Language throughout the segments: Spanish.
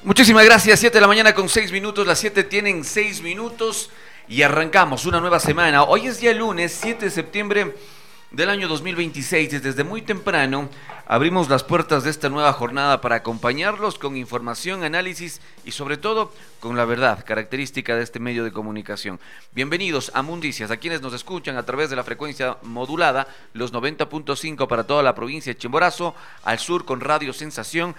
Muchísimas gracias, 7 de la mañana con 6 minutos, las 7 tienen 6 minutos y arrancamos una nueva semana. Hoy es día lunes, 7 de septiembre del año 2026 y desde muy temprano abrimos las puertas de esta nueva jornada para acompañarlos con información, análisis y sobre todo con la verdad, característica de este medio de comunicación. Bienvenidos a Mundicias, a quienes nos escuchan a través de la frecuencia modulada, los 90.5 para toda la provincia de Chimborazo, al sur con Radio Sensación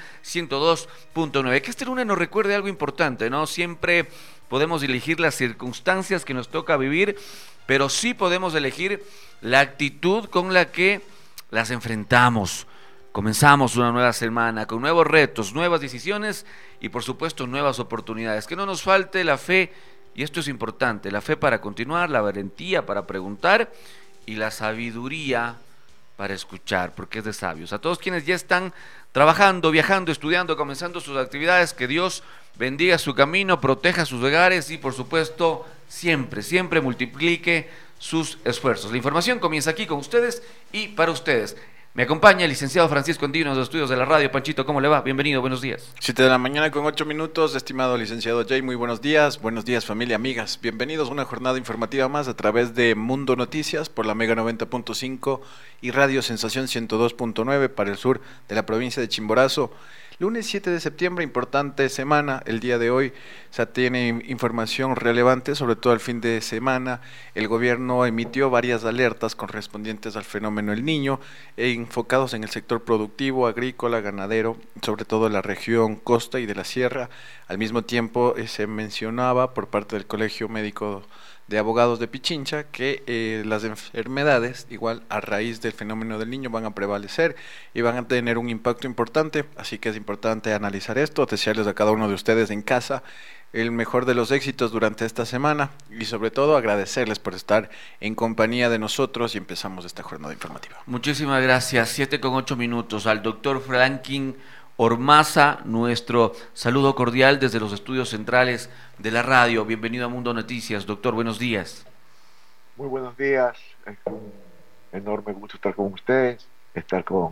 102.9. Que este lunes nos recuerde algo importante, ¿no? Siempre podemos elegir las circunstancias que nos toca vivir, pero sí podemos elegir la actitud con la que las enfrentamos. Comenzamos una nueva semana con nuevos retos, nuevas decisiones y por supuesto nuevas oportunidades. Que no nos falte la fe, y esto es importante, la fe para continuar, la valentía para preguntar y la sabiduría para escuchar, porque es de sabios. A todos quienes ya están trabajando, viajando, estudiando, comenzando sus actividades, que Dios bendiga su camino, proteja sus hogares y por supuesto siempre multiplique sus esfuerzos. La información comienza aquí con ustedes y para ustedes. Me acompaña el licenciado Francisco Andino de los estudios de la radio. Panchito, ¿cómo le va? Bienvenido, buenos días. 7 de la mañana con 8 minutos, estimado licenciado Jay, muy buenos días familia, amigas. Bienvenidos a una jornada informativa más a través de Mundo Noticias por la Mega 90.5 y Radio Sensación 102.9 para el sur de la provincia de Chimborazo. Lunes 7 de septiembre, importante semana, el día de hoy se tiene información relevante, sobre todo el fin de semana. El gobierno emitió varias alertas correspondientes al fenómeno El Niño, enfocados en el sector productivo, agrícola, ganadero, sobre todo en la región costa y de la sierra. Al mismo tiempo se mencionaba por parte del Colegio Médico de Abogados de Pichincha que las enfermedades, igual a raíz del fenómeno del Niño, van a prevalecer y van a tener un impacto importante, así que es importante analizar esto, desearles a cada uno de ustedes en casa el mejor de los éxitos durante esta semana y sobre todo agradecerles por estar en compañía de nosotros y empezamos esta jornada informativa. Muchísimas gracias, 7 con 8 minutos, al doctor Franklin Ormaza, nuestro saludo cordial desde los estudios centrales de la radio. Bienvenido a Mundo Noticias, doctor, buenos días. Muy buenos días, es un enorme gusto estar con ustedes, estar con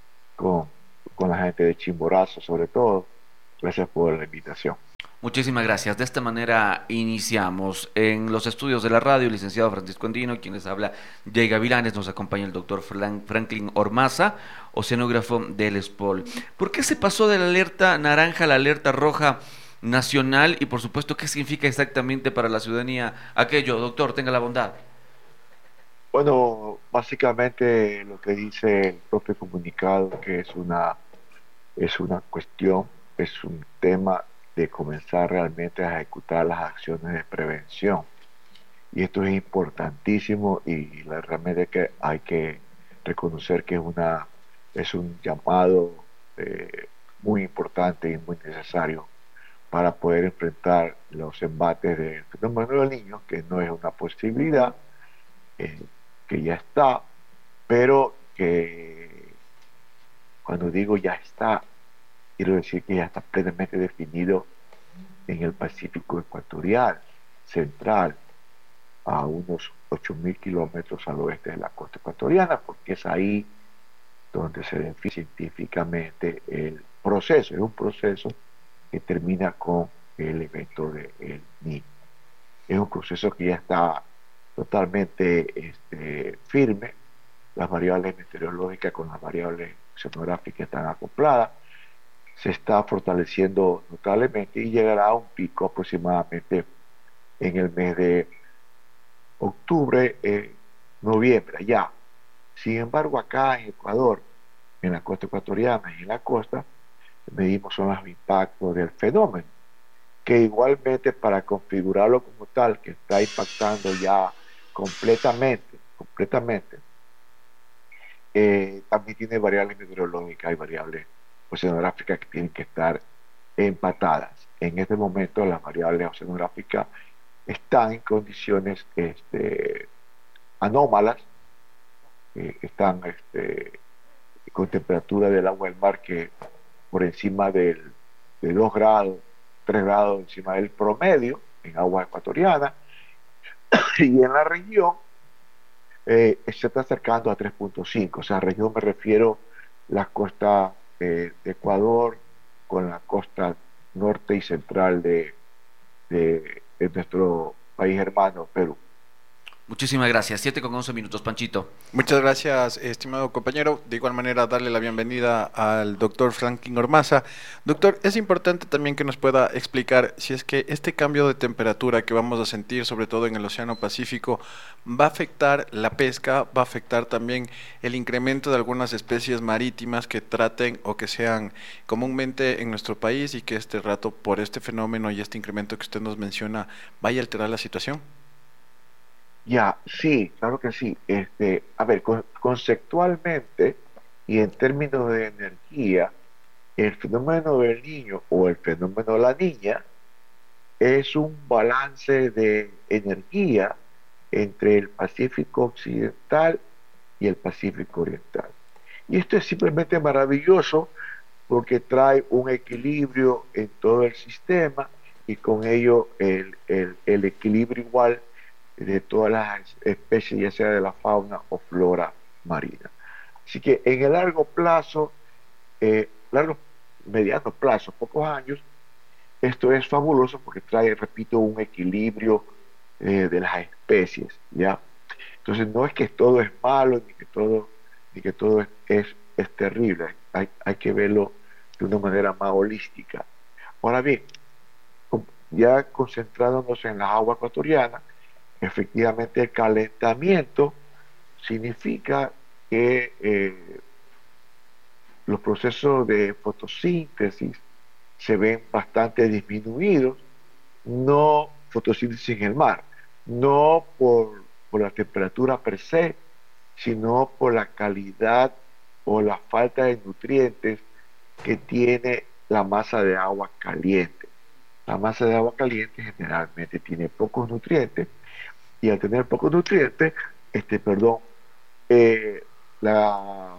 la gente de Chimborazo sobre todo. Gracias por la invitación. Muchísimas gracias. De esta manera iniciamos. En los estudios de la radio, el licenciado Francisco Andino, quien les habla, Jay Gavilanes, nos acompaña el doctor Franklin Ormaza, oceanógrafo del SPOL. ¿Por qué se pasó de la alerta naranja a la alerta roja nacional? Y por supuesto, ¿qué significa exactamente para la ciudadanía aquello? Doctor, tenga la bondad. Bueno, básicamente lo que dice el propio comunicado, que es una cuestión, es un tema de comenzar realmente a ejecutar las acciones de prevención. Y esto es importantísimo y realmente que hay que reconocer que es un llamado muy importante y muy necesario para poder enfrentar los embates del fenómeno del Niño, que no es una posibilidad, que ya está, pero que cuando digo ya está, quiero decir que ya está plenamente definido en el Pacífico ecuatorial, central, a unos 8.000 kilómetros al oeste de la costa ecuatoriana, porque es ahí donde se define científicamente el proceso. Es un proceso que termina con el evento del Niño. Es un proceso que ya está totalmente firme. Las variables meteorológicas con las variables oceanográficas están acopladas. Se está fortaleciendo notablemente y llegará a un pico aproximadamente en el mes de octubre, noviembre, ya. Sin embargo, acá en Ecuador, en la costa ecuatoriana y en la costa, medimos son los impactos del fenómeno, que igualmente para configurarlo como tal, que está impactando ya completamente, también tiene variables meteorológicas y variables oceanográficas que tienen que estar empatadas. En este momento las variables oceanográficas están en condiciones anómalas, están con temperatura del agua del mar que por encima de 2 grados, 3 grados encima del promedio en agua ecuatoriana, y en la región se está acercando a 3.5, o sea, región me refiero la costa de Ecuador con la costa norte y central de nuestro país hermano, Perú. Muchísimas gracias. 7:11, Panchito. Muchas gracias, estimado compañero. De igual manera, darle la bienvenida al doctor Franklin Ormaza. Doctor, es importante también que nos pueda explicar si es que este cambio de temperatura que vamos a sentir, sobre todo en el Océano Pacífico, va a afectar la pesca, va a afectar también el incremento de algunas especies marítimas que traten o que sean comúnmente en nuestro país y que este rato, por este fenómeno y este incremento que usted nos menciona, vaya a alterar la situación. Ya, sí, claro que sí. A ver, conceptualmente y en términos de energía, el fenómeno del niño o el fenómeno de la niña es un balance de energía entre el Pacífico Occidental y el Pacífico Oriental. Y esto es simplemente maravilloso porque trae un equilibrio en todo el sistema y con ello el equilibrio igual de todas las especies, ya sea de la fauna o flora marina. Así que en el largo plazo, largo, mediano plazo, pocos años, esto es fabuloso porque trae, repito, un equilibrio de las especies, ¿ya? Entonces no es que todo es malo ni que todo es terrible, hay que verlo de una manera más holística. Ahora bien, ya concentrándonos en las aguas ecuatorianas, efectivamente el calentamiento significa que los procesos de fotosíntesis se ven bastante disminuidos, no fotosíntesis en el mar, no por la temperatura per se, sino por la calidad o la falta de nutrientes que tiene la masa de agua caliente. La masa de agua caliente generalmente tiene pocos nutrientes y al tener pocos nutrientes, perdón, eh, la,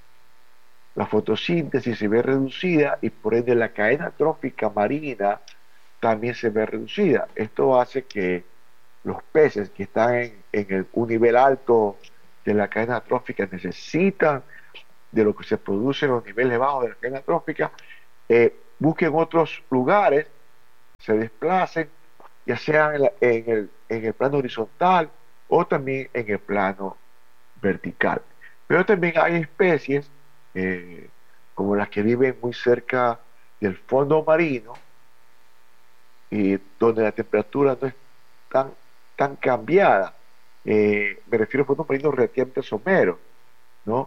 la fotosíntesis se ve reducida y por ende la cadena trófica marina también se ve reducida. Esto hace que los peces que están un nivel alto de la cadena trófica necesitan de lo que se produce en los niveles bajos de la cadena trófica, busquen otros lugares, se desplacen, ya sea en el plano horizontal o también en el plano vertical. Pero también hay especies eh, como las que viven muy cerca del fondo marino y donde la temperatura no es tan, tan cambiada. Me refiero a fondos marinos relativamente someros, ¿no?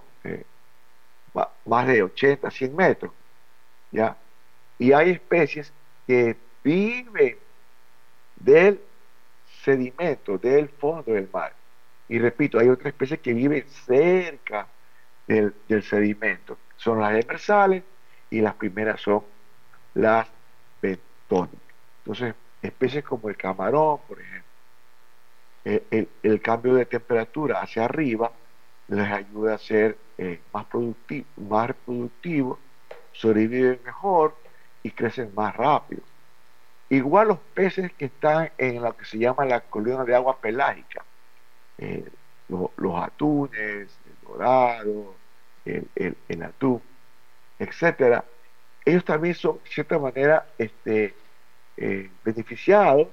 Más de 80, 100 metros, ¿ya? Y hay especies que viven del sedimento, del fondo del mar. Y repito, hay otras especies que viven cerca del sedimento. Son las demersales y las primeras son las bentónicas. Entonces, especies como el camarón, por ejemplo, el cambio de temperatura hacia arriba les ayuda a ser más reproductivos, sobreviven mejor y crecen más rápido. Igual los peces que están en lo que se llama la colina de agua pelágica, eh, los atunes, el dorado, el atún, etcétera, ellos también son, de cierta manera, beneficiados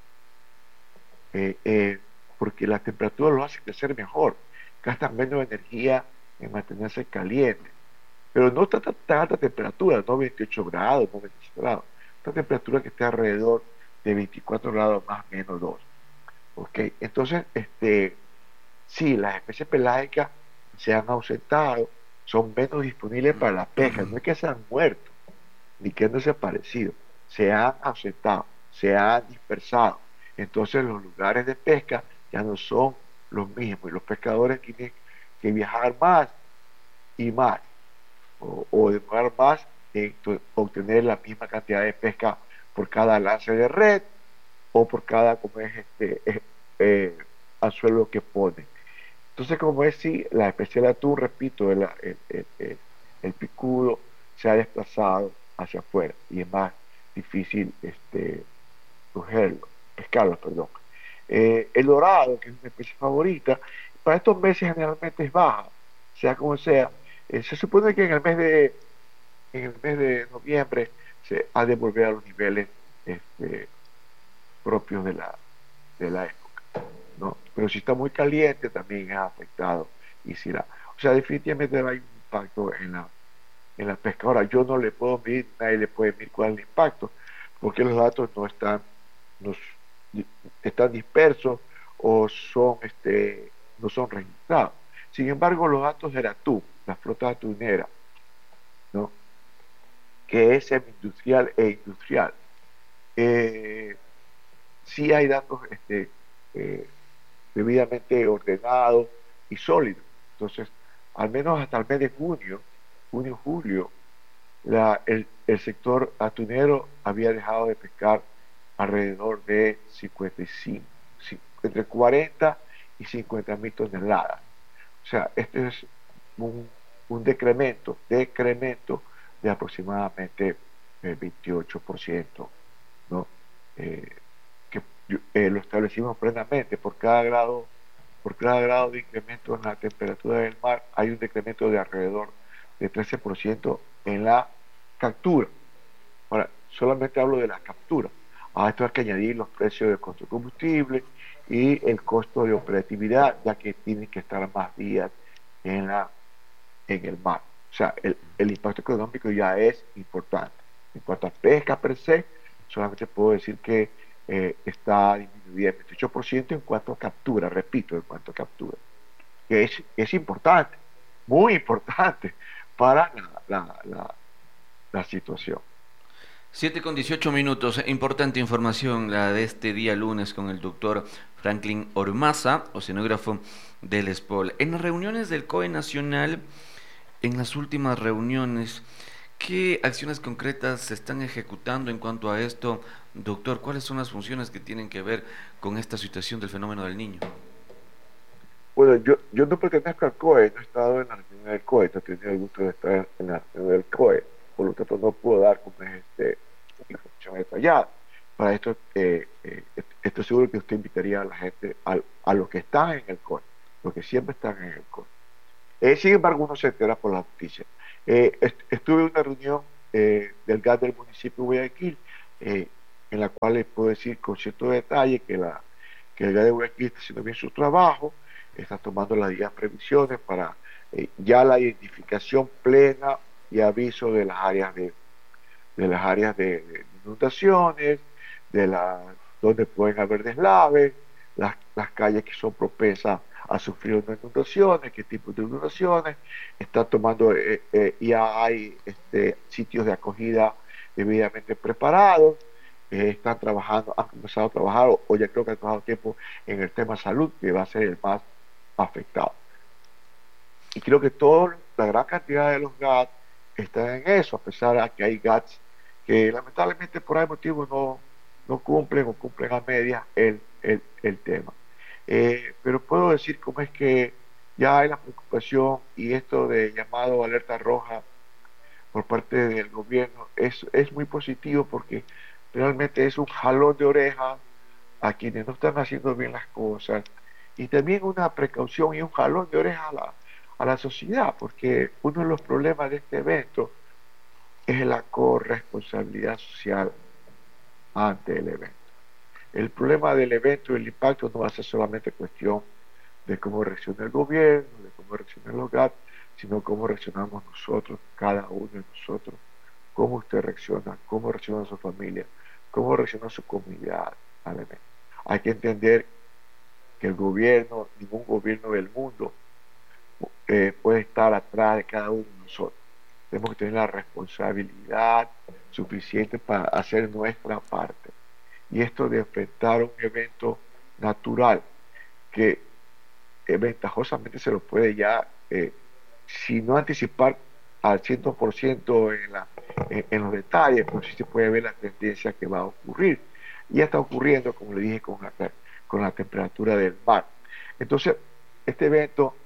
eh, eh, porque la temperatura los hace crecer mejor, gastan menos energía en mantenerse calientes, pero no tan alta temperatura, no 28 grados, no 25 grados, una temperatura que esté alrededor de 24 grados más o menos 2. ¿Ok? Entonces, sí, las especies pelágicas se han ausentado, son menos disponibles para la pesca, no es que se han muerto, ni que han desaparecido, se han ausentado, se han dispersado. Entonces los lugares de pesca ya no son los mismos y los pescadores tienen que viajar más y más o demorar más en obtener la misma cantidad de pesca por cada lance de red o por cada como es anzuelo que pone. Entonces, como es, si la especie de atún, repito, el picudo se ha desplazado hacia afuera y es más difícil cogerlo, pescarlo, perdón. El dorado, que es una especie favorita, para estos meses generalmente es baja, sea como sea. Se supone que en el mes de noviembre se ha de volver a los niveles este, propios de la época, ¿no? Pero si está muy caliente también es afectado y si la, o sea, definitivamente hay un impacto en la pesca. Ahora, yo no le puedo medir, nadie le puede medir cuál es el impacto, porque los datos no están dispersos o no son registrados. Sin embargo, los datos de la ATU, la flota atunera, ¿no? Que es semi-industrial e industrial, eh, sí hay datos eh, debidamente ordenados y sólidos. Entonces, al menos hasta el mes de julio, el sector atunero había dejado de pescar alrededor de 55, entre 40 y 50 mil toneladas. O sea, este es un, un decremento de aproximadamente el 28%, ¿no? Eh, que lo establecimos plenamente por cada grado de incremento en la temperatura del mar hay un decremento de alrededor de 13% en la captura. Ahora, solamente hablo de la captura. A esto hay que añadir los precios de costo de combustible y el costo de operatividad, ya que tienen que estar más días en, en el mar. O sea, el impacto económico ya es importante. En cuanto a pesca per se, solamente puedo decir que está disminuida en 28% en cuanto a captura, repito, en cuanto a captura, que es importante, muy importante para la situación. 7:18. Importante información la de este día lunes con el doctor Franklin Ormaza, oceanógrafo del SPOL. En las reuniones del COE Nacional, en las últimas reuniones, ¿qué acciones concretas se están ejecutando en cuanto a esto, doctor? ¿Cuáles son las funciones que tienen que ver con esta situación del fenómeno del Niño? Bueno, yo no pertenezco al COE, no he estado en la reunión del COE, no he tenido el gusto de estar en la reunión del COE, por lo tanto no puedo dar como es información detallada. Para esto, estoy seguro que usted invitaría a la gente, a los que están en el COE, los que siempre están en el COE. Sin embargo, uno se entera por la noticia. Estuve en una reunión del GAT del municipio de Guayaquil, eh, en la cual les puedo decir con cierto detalle que el GAT de Guayaquil está haciendo bien su trabajo, está tomando las dichas previsiones para ya la identificación plena y aviso de las áreas de inundaciones, donde pueden haber deslaves, las calles que son propensas a sufrir unas inundaciones, qué tipo de inundaciones, están tomando, ya hay sitios de acogida debidamente preparados, están trabajando, han comenzado a trabajar, o ya creo que han trabajado tiempo en el tema salud, que va a ser el más afectado. Y creo que la gran cantidad de los GATS están en eso, a pesar de que hay GATS que lamentablemente por algún motivo no cumplen o cumplen a medias el tema. Pero puedo decir cómo es que ya hay la preocupación y esto de llamado alerta roja por parte del gobierno es muy positivo porque realmente es un jalón de orejas a quienes no están haciendo bien las cosas y también una precaución y un jalón de orejas a la sociedad, porque uno de los problemas de este evento es la corresponsabilidad social ante el evento. El problema del evento y el impacto no va a ser solamente cuestión de cómo reacciona el gobierno, de cómo reacciona el hogar, sino cómo reaccionamos nosotros, cada uno de nosotros, cómo usted reacciona, cómo reacciona su familia, cómo reacciona su comunidad al evento. Hay que entender que el gobierno, ningún gobierno del mundo puede estar atrás de cada uno de nosotros. Tenemos que tener la responsabilidad suficiente para hacer nuestra parte. Y esto de enfrentar un evento natural que ventajosamente se lo puede ya, si no anticipar al 100% en los detalles, pero sí se puede ver la tendencia que va a ocurrir. Y ya está ocurriendo, como le dije, con la temperatura del mar. Entonces, este evento,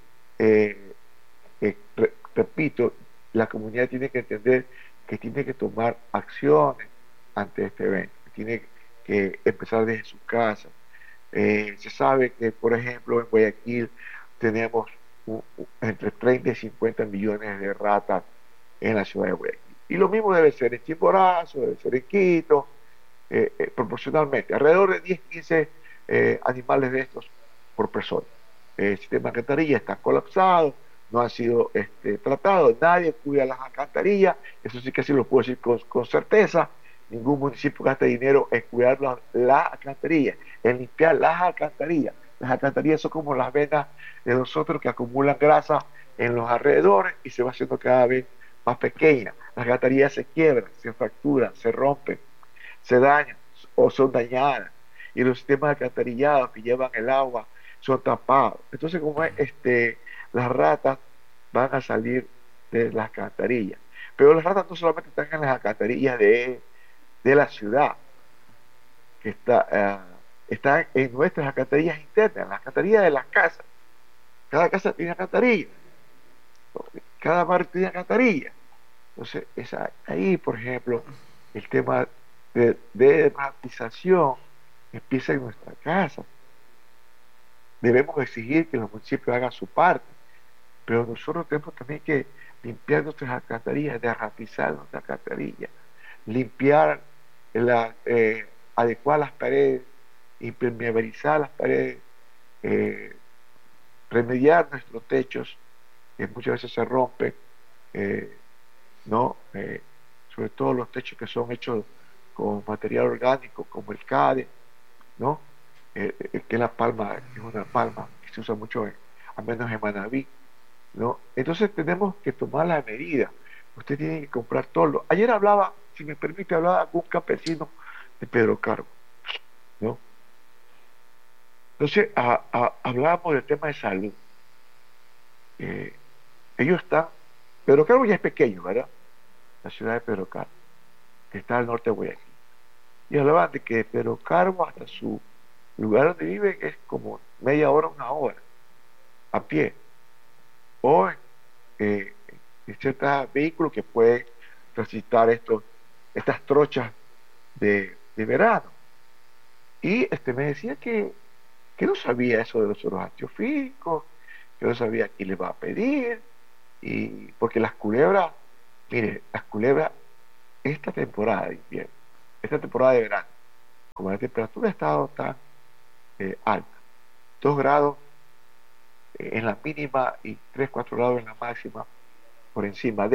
repito, la comunidad tiene que entender que tiene que tomar acciones ante este evento, que tiene que empezar desde su casa. Se sabe que, por ejemplo, en Guayaquil tenemos entre 30 y 50 millones de ratas en la ciudad de Guayaquil. Y lo mismo debe ser en Chimborazo, debe ser en Quito, proporcionalmente, alrededor de 10, 15 animales de estos por persona. El sistema de alcantarillas está colapsado, no han sido tratados, nadie cuida las alcantarillas, eso sí que sí lo puedo decir con certeza. Ningún municipio gasta dinero en cuidar las alcantarillas, en limpiar las alcantarillas. Las alcantarillas son como las venas de nosotros que acumulan grasa en los alrededores y se va haciendo cada vez más pequeña. Las alcantarillas se quiebran, se fracturan, se rompen, se dañan o son dañadas. Y los sistemas alcantarillados que llevan el agua son tapados. Entonces, como es, las ratas van a salir de las alcantarillas. Pero las ratas no solamente están en las alcantarillas de la ciudad, que están en nuestras alcantarillas internas, en las alcantarillas de las casas. Cada casa tiene alcantarilla, cada barrio tiene alcantarilla. Entonces, ahí, por ejemplo, el tema de democratización empieza en nuestra casa. Debemos exigir que los municipios hagan su parte, pero nosotros tenemos también que limpiar nuestras alcantarillas, derratizar nuestras alcantarillas, limpiar, adecuar las paredes, impermeabilizar las paredes, eh, remediar nuestros techos, que muchas veces se rompen, eh, ¿no? Sobre todo los techos que son hechos con material orgánico, como el CADE, ¿no? Que es la palma, es una palma que se usa mucho, al menos en Manabí, ¿no? Entonces tenemos que tomar la medida. Usted tiene que comprar todo. Ayer hablaba, si me permite, hablaba con un campesino de Pedro Carbo, ¿no? Entonces hablábamos del tema de salud. Eh, ellos están, Pedro Carbo ya es pequeño, ¿verdad? La ciudad de Pedro Carbo, que está al norte de Guayaquil. Y hablaban de que Pedro Carbo hasta su lugar donde viven es como media hora, una hora, a pie. O en ciertos vehículos que pueden transitar estas trochas de verano. Y me decía que no sabía eso de los suelos antiofídicos, que no sabía quién le va a pedir, y porque las culebras, mire, las culebras, esta temporada de invierno, esta temporada de verano, como la temperatura ha estado tan alta, 2 grados en la mínima y 3, 4 grados en la máxima, por encima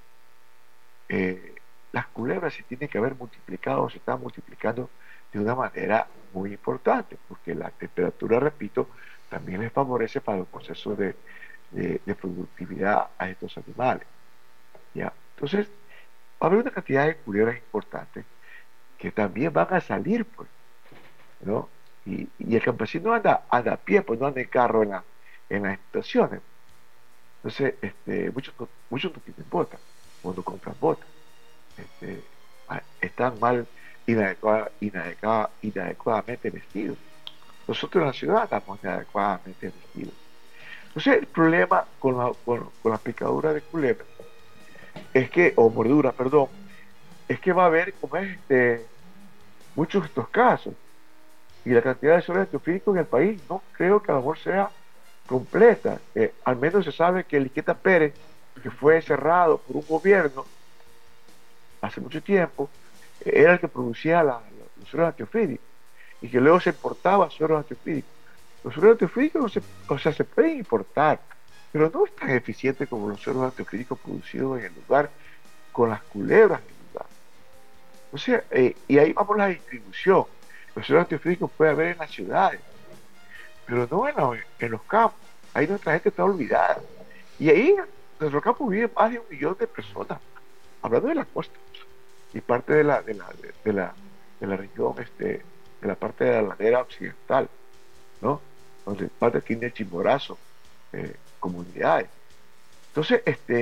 las culebras se tienen que haber multiplicado, se están multiplicando de una manera muy importante, porque la temperatura, repito, también les favorece para el proceso de productividad a estos animales. ¿Ya? Entonces, va a haber una cantidad de culebras importantes que también van a salir, pues, ¿no? Y el campesino anda a pie, pues no anda en carro en las estaciones. Entonces, muchos no tienen botas, o no compran botas. Están mal, inadecuadamente vestidos. Nosotros en la ciudad estamos inadecuadamente vestidos. Entonces, el problema con la picadura de culebra es que, o mordura, perdón, es que va a haber, como es, muchos de estos casos. Y la cantidad de suelos antiofídicos en el país no creo que a lo mejor sea completa. Al menos se sabe que el Iqueta Pérez, que fue cerrado por un gobierno hace mucho tiempo, era el que producía los suelos antiofídicos y que luego se importaba suelos antiofídicos. Los suelos antiofídicos se pueden importar, pero no es tan eficiente como los suelos antiofídicos producidos en el lugar con las culebras del lugar. O sea, y ahí vamos a la distribución. Los suelos antiofídicos puede haber en las ciudades, pero no en los campos. Ahí nuestra gente está olvidada. Y ahí en nuestro campo viven más de 1 millón de personas, hablando de la costa y parte de la región, de la parte de la ladera occidental, ¿no? Donde parte aquí del Chimborazo, comunidades. Entonces,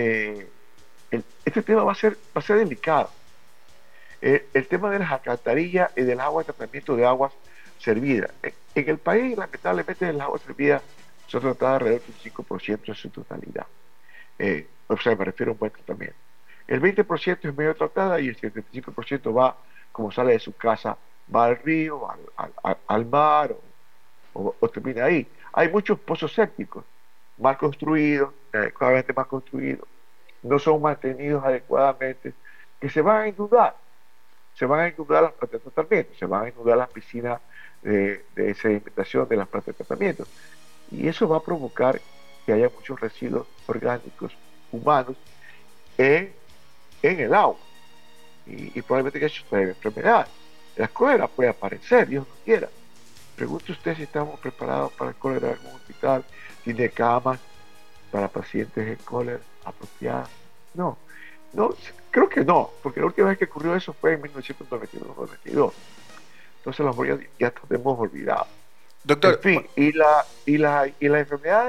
este tema va a ser delicado. El tema de las alcantarillas y del agua de tratamiento de aguas servidas. En el país, lamentablemente, el agua servida se trata alrededor del 5% en su totalidad. O sea, me refiero a un buen tratamiento. El 20% es medio tratada y el 75% va, como sale de su casa, va al río, al mar o termina ahí. Hay muchos pozos sépticos mal construidos, adecuadamente mal construidos, no son mantenidos adecuadamente, que se van a inundar las plantas de tratamiento, se van a inundar las piscinas de sedimentación de las plantas de tratamiento. Y eso va a provocar que haya muchos residuos orgánicos humanos en, en el agua. Y probablemente que eso traiga enfermedades. La cólera puede aparecer, Dios no quiera. Pregunte usted si estamos preparados para el cólera en algún hospital, tiene camas para pacientes en cólera apropiadas. No, no, creo que no, porque la última vez que ocurrió eso fue en 1991-92. Entonces a lo mejor ya tenemos olvidado. Doctor, En fin, y la enfermedad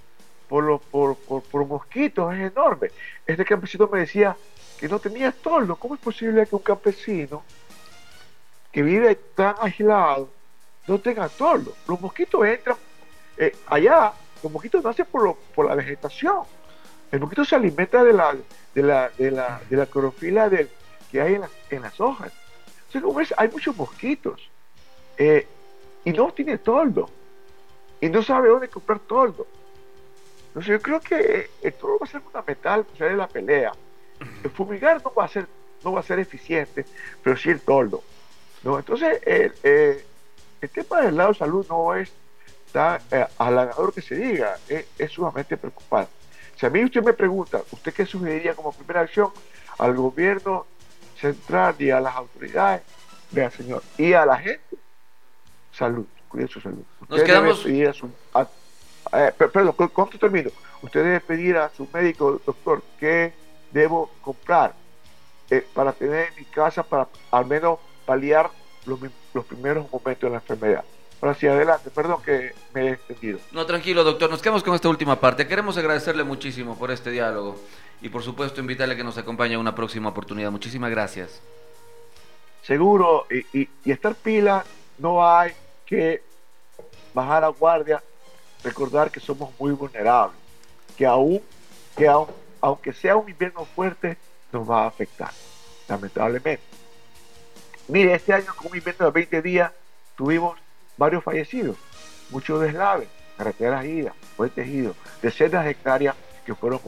por mosquitos es enorme. Este campesino me decía que no tenía toldo. ¿Cómo es posible que un campesino que vive tan aislado no tenga toldo? Los mosquitos entran allá, los mosquitos nacen por la vegetación. El mosquito se alimenta de la clorofila que hay en las hojas. Entonces, como ves, hay muchos mosquitos y no tiene toldo y no sabe dónde comprar toldo. Entonces yo creo que el toldo va a ser fundamental para la pelea. El fumigar no va a ser eficiente, pero sí el toldo, ¿no? Entonces el tema del lado de salud no es tan halagador que se diga, es sumamente preocupante. Si a mí usted me pregunta, ¿usted qué sugeriría como primera acción al gobierno central y a las autoridades? Vea, señor, y a la gente, salud, cuide su salud. Nos quedamos... debe pedir a su... perdón, ¿cuánto termino? Usted debe pedir a su médico, doctor, qué debo comprar para tener en mi casa para al menos paliar los primeros momentos de la enfermedad. Ahora sí, adelante, perdón que me he extendido. No, tranquilo, doctor, nos quedamos con esta última parte. Queremos agradecerle muchísimo por este diálogo y por supuesto invitarle a que nos acompañe a una próxima oportunidad. Muchísimas gracias. Seguro, y estar pila, no hay que bajar la guardia, recordar que somos muy vulnerables, que aunque sea un invierno fuerte, nos va a afectar, lamentablemente. Mire, este año con un invierno de 20 días tuvimos varios fallecidos, muchos deslaves, carreteras idas, puentes idos, decenas de hectáreas que fueron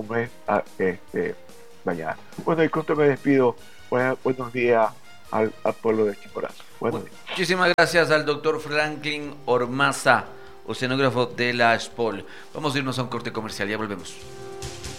dañadas. Bueno, y con esto me despido. Buenos días al pueblo de Chimborazo. Buenos días. Muchísimas gracias al doctor Franklin Ormaza, oceanógrafo de la SPOL. Vamos a irnos a un corte comercial, ya volvemos.